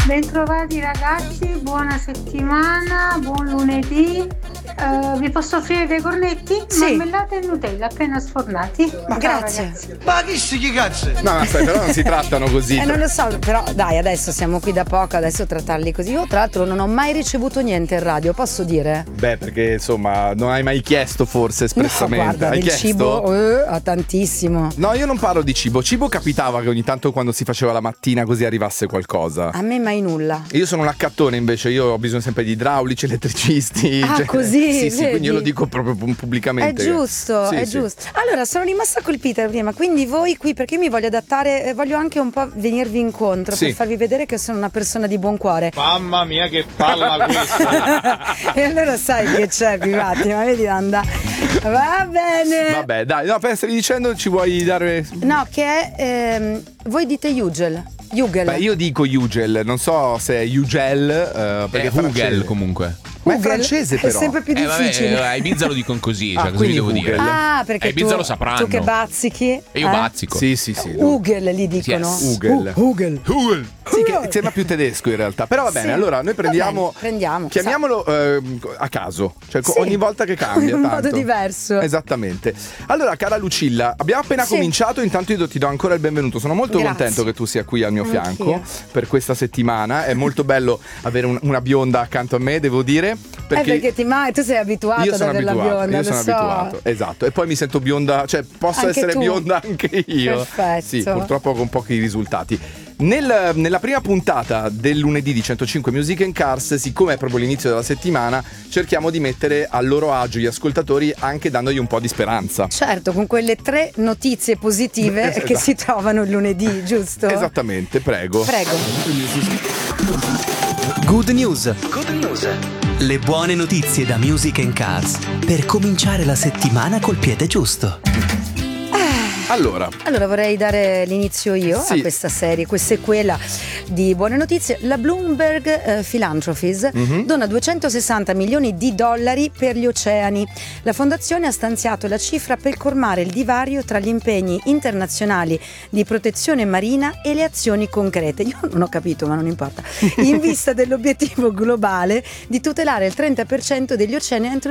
Bentrovati ragazzi, buona settimana, buon lunedì. Vi posso offrire dei cornetti? Sì. Marmellata e Nutella appena sfornati. Ma Ciao, grazie. ragazzi. Ma chi cazzo? No, aspetta, però non si trattano così. Non lo so, però dai, adesso siamo qui da poco, adesso trattarli così. Io tra l'altro non ho mai ricevuto niente in radio, posso dire? Beh, perché insomma, non hai mai chiesto forse espressamente. No, guarda, hai del chiesto? cibo tantissimo. No, io non parlo di cibo. Cibo capitava che ogni tanto quando si faceva la mattina così arrivasse qualcosa. A me mai nulla. Io sono un accattone invece, io ho bisogno sempre di idraulici, elettricisti. Ah, così, Sì, vedi? quindi io lo dico proprio pubblicamente. È giusto, Sì, è sì. giusto. Allora, sono rimasta colpita prima, quindi voi qui, perché io mi voglio adattare, voglio anche un po' venirvi incontro Sì. per farvi vedere che sono una persona di buon cuore. Mamma mia che palla questa. E allora sai che c'è, Pivatti, ma vedi Anda. Va bene. Vabbè, dai, no, stavi dicendo ci vuoi dare. No, che è, voi dite Jugel. Beh, io dico Ugel, non so se è Ugel, perché È Hugel francese. comunque. Ma è Hugel francese è però. sempre più difficile. Vabbè, a Ibiza lo dicono così, Ah, cioè cosa vi quindi devo Hugel. dire? Ah, perché A Ibiza tu, lo sapranno. tu che bazzichi? E io bazzico. Sì, sì, sì. Ugel li dicono. Yes. Ugel. Ugel. Hugel. Sì, che sembra più tedesco in realtà. Però va bene, Sì. allora noi prendiamo. Va bene, prendiamo. Chiamiamolo a caso. Cioè Sì. ogni volta che cambia. In modo tanto. diverso. Esattamente. Allora, cara Lucilla, abbiamo appena Sì. cominciato. Intanto io ti do ancora il benvenuto. Sono molto Grazie. contento che tu sia qui al mio Anch'io. fianco per questa settimana. È molto bello avere una bionda accanto a me, devo dire. Perché tu sei abituato io ad sono avere la abituato, bionda, io lo sono so. abituato, esatto. E poi mi sento bionda, cioè posso Anche essere tu. bionda anche io. Perfetto. Sì, purtroppo con pochi risultati. Nella prima puntata del lunedì di 105 Music and Cars, siccome è proprio l'inizio della settimana, cerchiamo di mettere a loro agio gli ascoltatori anche dandogli un po' di speranza. Certo, con quelle 3 notizie positive Esatto. che si trovano il lunedì, giusto? Esattamente, prego. Prego. Good News. Le buone notizie da Music and Cars per cominciare la settimana col piede giusto. Allora, vorrei dare l'inizio io Sì. a questa serie, questa sequela di buone notizie. La Bloomberg Philanthropies dona 260 milioni di dollari per gli oceani. La fondazione ha stanziato la cifra per colmare il divario tra gli impegni internazionali di protezione marina e le azioni concrete. Io non ho capito, ma non importa. In vista dell'obiettivo globale di tutelare il 30% degli oceani entro il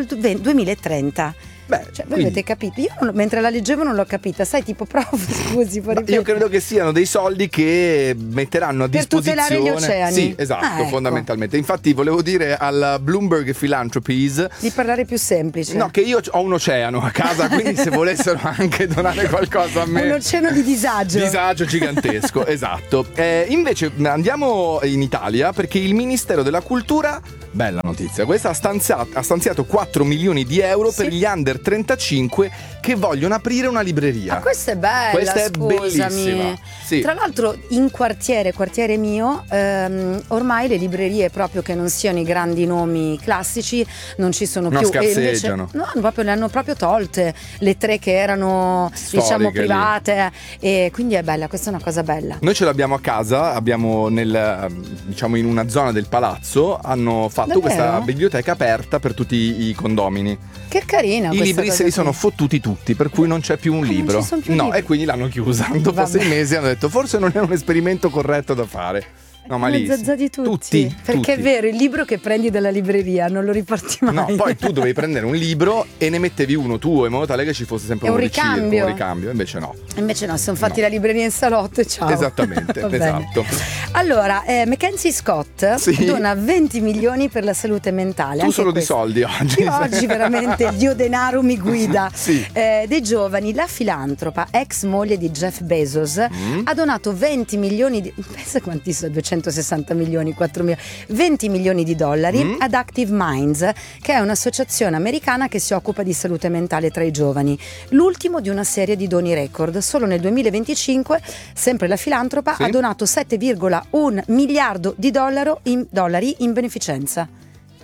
2030. beh, Cioè, voi quindi- avete capito? Io mentre la leggevo non l'ho capita, sai, tipo prof, scusi, puoi Ma io ripetere? credo che siano dei soldi che metteranno a Per disposizione. tutelare gli oceani. Sì, esatto, Ah, ecco. fondamentalmente. Infatti volevo dire alla Bloomberg Philanthropies Di parlare più semplice. no, che io ho un oceano a casa, quindi se volessero anche donare qualcosa a me. Un oceano di disagio. Disagio gigantesco, esatto. Invece andiamo in Italia perché il Ministero della Cultura, bella notizia, questa ha stanziato 4 milioni di euro Sì. per gli under 35 che vogliono aprire una libreria. Ma questa è bella, Questa è scusami. bellissima. Sì. Tra l'altro in quartiere mio, ormai le librerie proprio che non siano i grandi nomi classici non ci sono No, più. scarseggiano. No, proprio le hanno proprio tolte le 3 che erano diciamo Storiche lì. private e quindi è bella, questa è una cosa bella. Noi ce l'abbiamo a casa, abbiamo diciamo in una zona del palazzo, hanno fatto Davvero? questa biblioteca aperta per tutti i condomini. Che carina I questa libri cosa se li qui. sono fottuti tutti, per cui non c'è più un non libro. ci sono più no, libri. e quindi l'hanno chiusa. Dopo Vabbè. 6 mesi hanno detto forse non è un esperimento corretto da fare. No, ma lì Zazza di tutti. Perché è vero, il libro che prendi dalla libreria non lo riporti mai. No, poi tu dovevi prendere un libro e ne mettevi uno tuo in modo tale che ci fosse sempre È un un ricirco, ricambio. un ricambio. Invece no. Invece no, sono fatti No. la libreria in salotto e ciao. Esattamente, Va bene. esatto. Allora, Mackenzie Scott Sì. dona 20 milioni per la salute mentale. Tu Anche solo di questo. soldi oggi. Io oggi veramente il dio denaro mi guida. Sì. Dei giovani, la filantropa, ex moglie di Jeff Bezos, ha donato 20 milioni di... Pensa quanti sono, 260 milioni, 4 milioni, 20 milioni di dollari ad Active Minds, che è un'associazione americana che si occupa di salute mentale tra i giovani. L'ultimo di una serie di doni record. Solo nel 2025, sempre la filantropa Sì. ha donato 7,1 miliardo di dollari in beneficenza.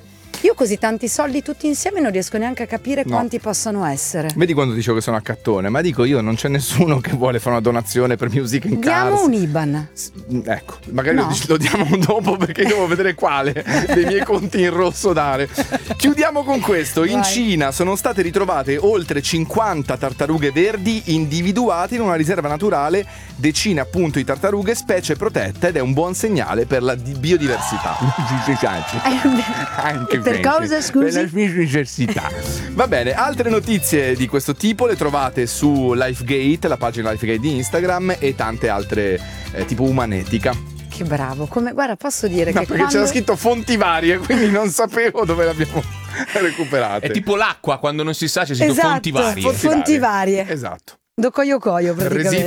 Io così tanti soldi tutti insieme non riesco neanche a capire No. quanti possano essere. Vedi quando dicevo che sono accattone, ma dico io non c'è nessuno che vuole fare una donazione per Music in Cars. Diamo un IBAN. Ecco, magari No. lo diamo dopo perché io devo vedere quale dei miei conti in rosso dare. Chiudiamo con questo. In Vai. Cina sono state ritrovate oltre 50 tartarughe verdi individuate in una riserva naturale, decine appunto di tartarughe, specie protetta, ed è un buon segnale per la biodiversità. Anche Per cosa, scusi? Per la biodiversità. Va bene, altre notizie di questo tipo le trovate su Lifegate, la pagina Lifegate di Instagram, e tante altre tipo Umanetica. Che bravo. Guarda, posso dire No, che perché quando... c'era scritto fonti varie, quindi non sapevo dove l'abbiamo recuperate. È tipo l'acqua, quando non si sa c'è scritto Esatto, fonti varie. fonti varie. Esatto. Do coio praticamente.